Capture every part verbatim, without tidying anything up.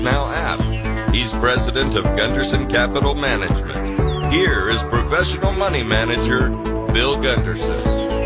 Now app. He's president of Gunderson Capital Management. Here is professional money manager Bill Gunderson.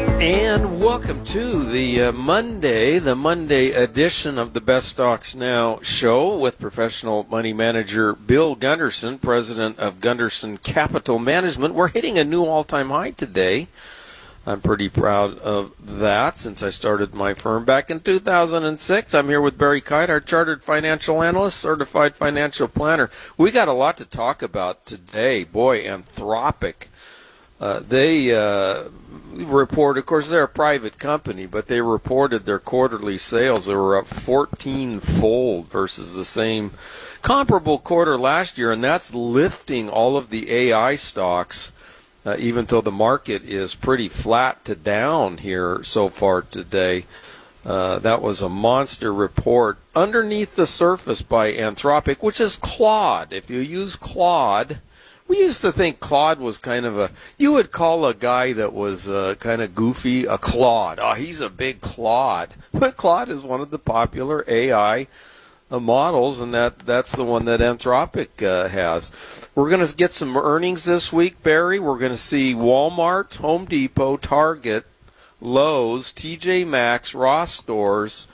And welcome to the uh, Monday, the Monday edition of the Best Stocks Now show with professional money manager Bill Gunderson, president of Gunderson Capital Management. We're hitting a new all-time high today. I'm pretty proud of that since I started my firm back in two thousand six. I'm here with Barry Kite, our chartered financial analyst, certified financial planner. We got a lot to talk about today. Boy, Anthropic. Uh, they uh, report, of course, they're a private company, but they reported their quarterly sales. They were up fourteen-fold versus the same comparable quarter last year, and that's lifting all of the A I stocks. Uh, even though the market is pretty flat to down here so far today. Uh, that was a monster report underneath the surface by Anthropic, which is Claude. If you use Claude, we used to think Claude was kind of a, you would call a guy that was uh, kind of goofy a Claude. Oh, he's a big Claude. But Claude is one of the popular A I uh, models, and that, that's the one that Anthropic uh, has. We're going to get some earnings this week, Barry. We're going to see Walmart, Home Depot, Target, Lowe's, T J Maxx, Ross Stores,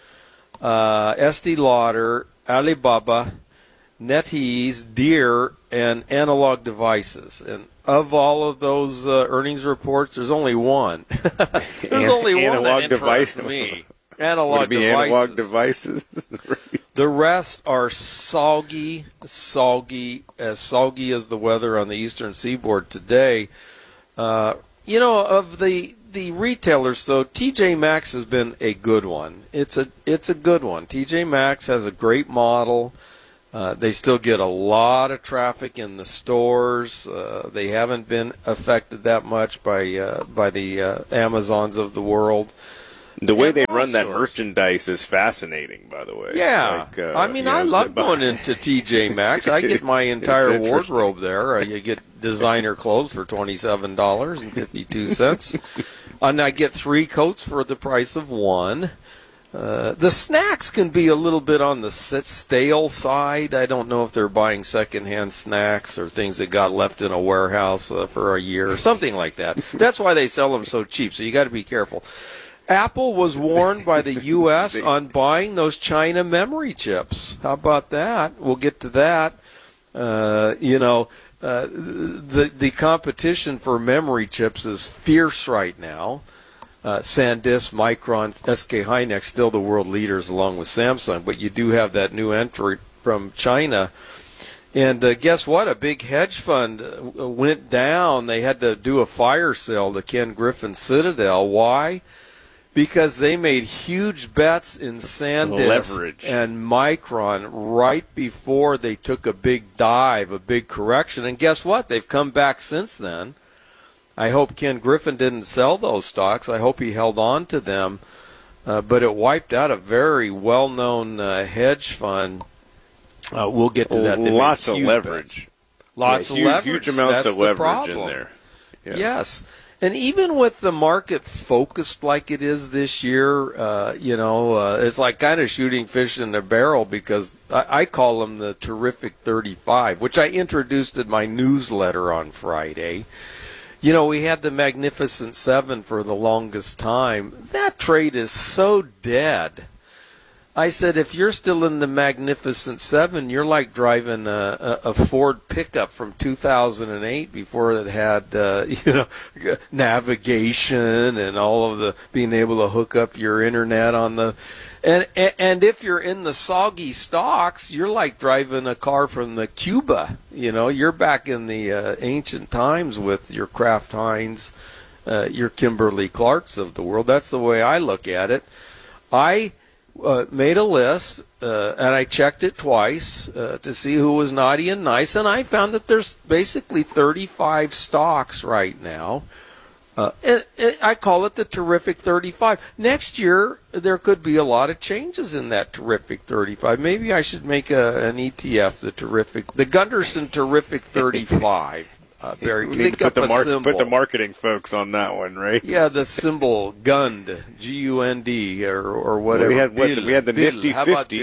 uh, Estee Lauder, Alibaba, NetEase, Deere, and Analog Devices. And of all of those uh, earnings reports, there's only one. there's only one that interests me. Analog Would it be devices. Analog Devices. The rest are soggy, soggy, as soggy as the weather on the eastern seaboard today. Uh, you know, of the the retailers, though, T J Maxx has been a good one. It's a it's a good one. T J Maxx has a great model. Uh, they still get a lot of traffic in the stores. Uh, they haven't been affected that much by uh, by the uh, Amazons of the world. The way and they run that stores. merchandise is fascinating, by the way. Yeah. Like, uh, I mean, you know, I love buy- going into T J Maxx. I get my It's- entire it's interesting. wardrobe there. Uh, you get designer clothes for twenty-seven dollars and fifty-two cents. And I get three coats for the price of one. Uh, the snacks can be a little bit on the stale side. I don't know if they're buying secondhand snacks or things that got left in a warehouse uh, for a year or something like that. That's why they sell them so cheap, so you got to be careful. Apple was warned by the U S on buying those China memory chips. How about that? We'll get to that. Uh, you know, uh, the the competition for memory chips is fierce right now. Uh, SanDisk, Micron, S K Hynix, still the world leaders along with Samsung, but you do have that new entry from China. And uh, guess what? A big hedge fund uh, went down. They had to do a fire sale to Ken Griffin Citadel. Why? Because they made huge bets in SanDisk Leverage. and Micron right before they took a big dive, a big correction. And guess what? They've come back since then. I hope Ken Griffin didn't sell those stocks. I hope he held on to them. Uh, but it wiped out a very well-known uh, hedge fund. Uh, we'll get to that. They made Lots of huge leverage. bets. Lots Yeah, of huge, leverage. Huge amounts That's of the leverage problem. in there. Yeah. Yes. And even with the market focused like it is this year, uh, you know, uh, it's like kind of shooting fish in a barrel because I, I call them the Terrific thirty-five, which I introduced in my newsletter on Friday. You know, we had the Magnificent Seven for the longest time. That trade is so dead. I said, if you're still in the Magnificent Seven, you're like driving a, a, a Ford pickup from two thousand eight before it had, uh, you know, navigation and all of the being able to hook up your internet on the, and and if you're in the soggy stocks, you're like driving a car from the Cuba. You know, you're back in the uh, ancient times with your Kraft Heinz, uh, your Kimberly Clarks of the world. That's the way I look at it. I. Uh, made a list, uh, and I checked it twice uh, to see who was naughty and nice, and I found that there's basically thirty-five stocks right now. Uh, it, it, I call it the Terrific thirty-five. Next year, there could be a lot of changes in that Terrific thirty-five. Maybe I should make a, an E T F, the Terrific, the Gunderson Terrific thirty-five. Uh, Barry, We think need to up put the, a mar- symbol. put the marketing folks on that one, right? Yeah, the symbol Gund, G U N D, or or whatever. We had what, Bill, we had the Bill. Nifty How about fifty. Bill?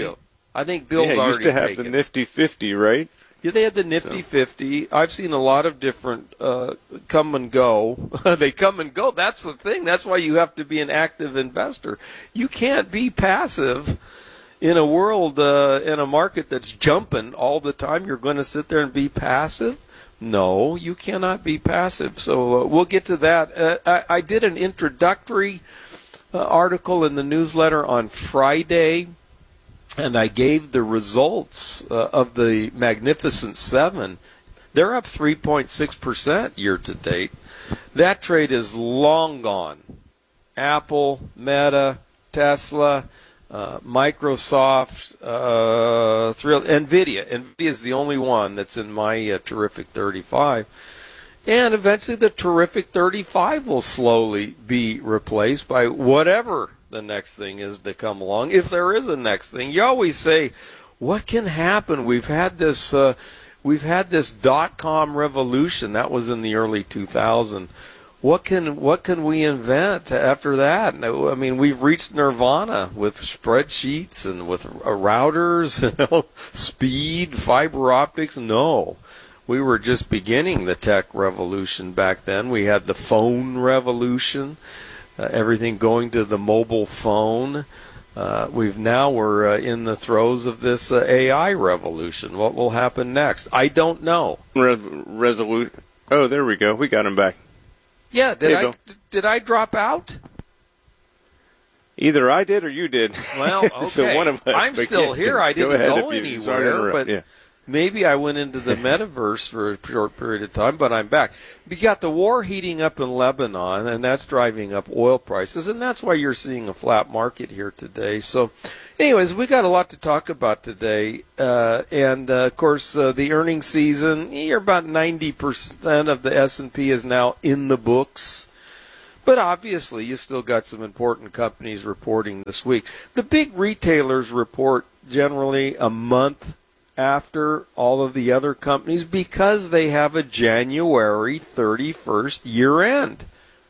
I think Bill's yeah, already used to have taken. the Nifty fifty, right? Yeah, they had the Nifty so. fifty. I've seen a lot of different uh, come and go. They come and go. That's the thing. That's why you have to be an active investor. You can't be passive in a world, uh, in a market that's jumping all the time. You're going to sit there and be passive? No, you cannot be passive. So uh, we'll get to that. Uh, I, I did an introductory uh, article in the newsletter on Friday, and I gave the results uh, of the Magnificent Seven. They're up three point six percent year to date. That trade is long gone. Apple, Meta, Tesla, uh, Microsoft, uh, Thrill, NVIDIA. NVIDIA is the only one that's in my uh, terrific thirty-five. And eventually the terrific thirty-five will slowly be replaced by whatever the next thing is to come along, if there is a next thing. You always say, what can happen? We've had this uh, we've had this dot-com revolution. That was in the early two thousands. What can what can we invent after that? I mean, we've reached nirvana with spreadsheets and with routers, you know, speed, fiber optics. No. We were just beginning the tech revolution back then. We had the phone revolution. Uh, everything going to the mobile phone. Uh, we've now we're uh, in the throes of this uh, A I revolution. What will happen next? I don't know. Re- resolute. Oh, there we go. We got him back. Yeah. Did I d- did I drop out? Either I did or you did. Well, okay. So one of us. I'm still here. I didn't go, go anywhere, but. Yeah. Maybe I went into the metaverse for a short period of time, but I'm back. We got the war heating up in Lebanon, and that's driving up oil prices, and that's why you're seeing a flat market here today. So, anyways, we got a lot to talk about today, uh, and uh, of course, uh, the earnings season. You're about ninety percent of the S and P is now in the books. But obviously, you still got some important companies reporting this week. The big retailers report generally a month after all of the other companies because they have a January thirty-first year end.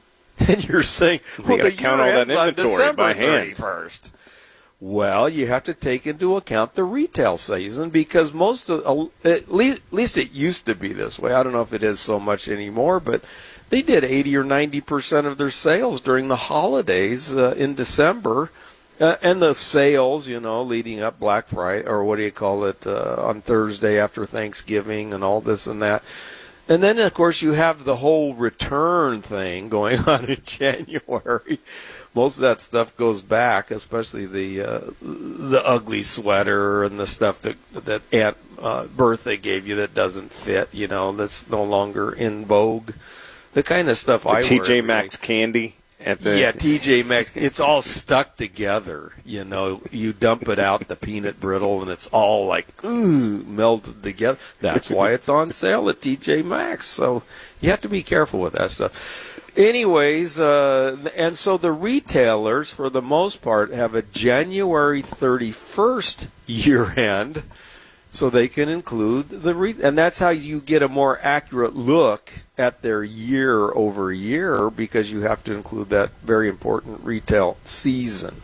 And you're saying, well, the count all that on December by hand. thirty-first. Well, you have to take into account the retail season because most of, at least it used to be this way. I don't know if it is so much anymore, but they did eighty or ninety percent of their sales during the holidays uh, in December. Uh, and the sales, you know, leading up Black Friday, or what do you call it, uh, on Thursday after Thanksgiving and all this and that. And then, of course, you have the whole return thing going on in January. Most of that stuff goes back, especially the uh, the ugly sweater and the stuff that that Aunt uh, Bertha gave you that doesn't fit, you know, that's no longer in vogue. The kind of stuff the I T J wear. T J Maxx candy. At the yeah, T J Maxx. It's all stuck together. You know, you dump it out, the peanut brittle, and it's all like, ooh, melted together. That's why it's on sale at T J Maxx. So you have to be careful with that stuff. Anyways, uh, and so the retailers, for the most part, have a January thirty-first year end, so they can include the re- and that's how you get a more accurate look at their year over year because you have to include that very important retail season.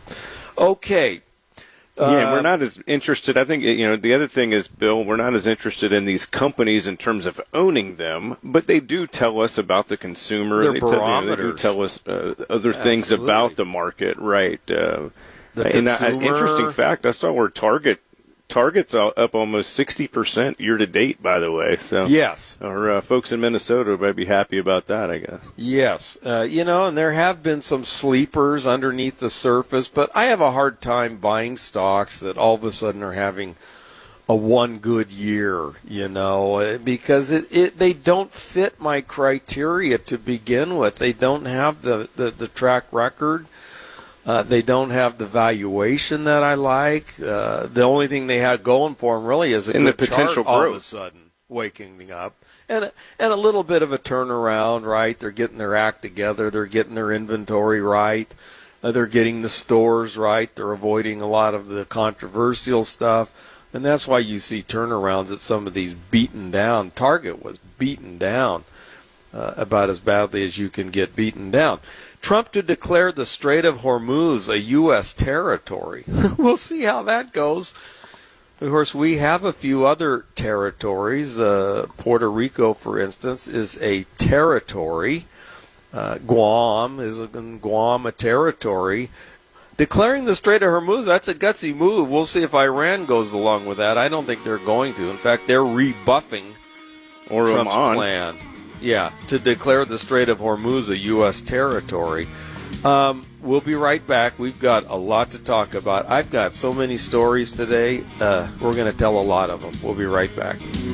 Okay. Yeah, and uh, we're not as interested. I think, you know, the other thing is, Bill, we're not as interested in these companies in terms of owning them, but they do tell us about the consumer. They're they, tell, you know, they do barometers. tell us uh, other things Absolutely. about the market, right? Uh, The and an consumer- interesting fact, I saw where Target Target's up almost sixty percent year to date, by the way. So yes. Our uh, folks in Minnesota might be happy about that, I guess. Yes. Uh, you know, and there have been some sleepers underneath the surface, but I have a hard time buying stocks that all of a sudden are having a one good year, you know, because it, it they don't fit my criteria to begin with. They don't have the, the, the track record. Uh, they don't have the valuation that I like. Uh, the only thing they have going for them really is a and good the potential chart all growth. of a sudden waking up. And, and a little bit of a turnaround, right? They're getting their act together. They're getting their inventory right. Uh, they're getting the stores right. They're avoiding a lot of the controversial stuff. And that's why you see turnarounds at some of these beaten down. Target was beaten down uh, about as badly as you can get beaten down. Trump to declare the Strait of Hormuz a U S territory. We'll see how that goes. Of course, we have a few other territories. Uh, Puerto Rico, for instance, is a territory. Uh, Guam is a, Guam a territory. Declaring the Strait of Hormuz, that's a gutsy move. We'll see if Iran goes along with that. I don't think they're going to. In fact, they're rebuffing or Trump's Oman. plan. Yeah, to declare the Strait of Hormuz a U S territory. Um, we'll be right back. We've got a lot to talk about. I've got so many stories today. Uh, we're going to tell a lot of them. We'll be right back.